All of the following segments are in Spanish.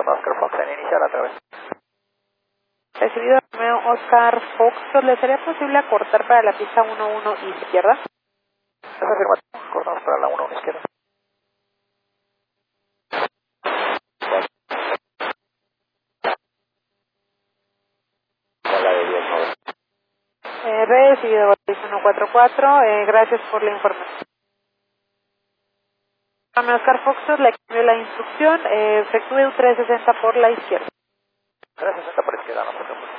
Oscar Fox en inicial a través. Recibido Romeo Oscar Fox, ¿le sería posible acortar para la pista 11 izquierda? Es afirmativo, cortamos para la 11 izquierda. La de 10, Recibido 144, gracias por la información. Romeo Oscar Fox, le cambio la instrucción, efectúe U360 por la izquierda. 360 por izquierda, no se preocupe.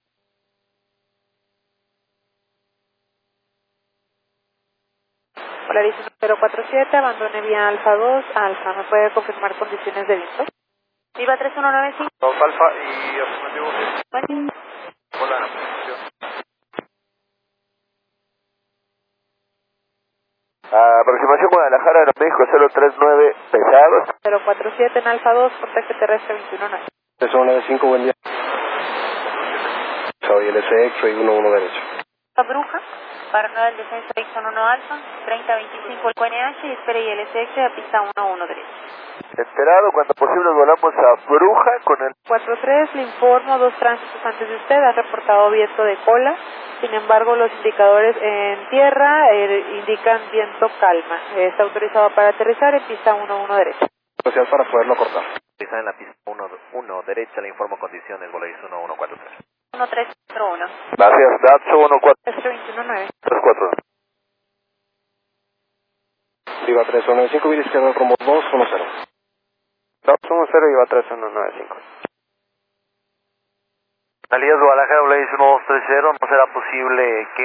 Polaris 1047, abandone vía Alfa 2, Alfa, ¿me puede confirmar condiciones de viento? Viva 3195. 2 Alfa y afirmativo. Bueno. Hola, la posición. Aproximación Guadalajara, Aeroméxico 039, pesados. 047 en Alfa 2, contacto terrestre 219. 3195, buen día. Soy el SX, soy 11 derecho. La Bruja, para del descenso X11 Alfa, 3025 el QNH y espere y el SX a pista 11 derecho. Enterado, cuando posible volamos a Bruja con el 43, le informo 2 tránsitos antes de usted, ha reportado viento de cola, sin embargo los indicadores en tierra indican viento calma. Está autorizado para aterrizar en pista 11 derecho. Social para poderlo cortar. Está en la pista 1 derecha, le informo condiciones, Volaris 1143. 1301. Gracias, Datsu 219. 1434. Viva 3195, vía izquierda, rumbo 210. Datsu 10 y va 3195. Salida Guadalajara, Volaris 1230, no será posible que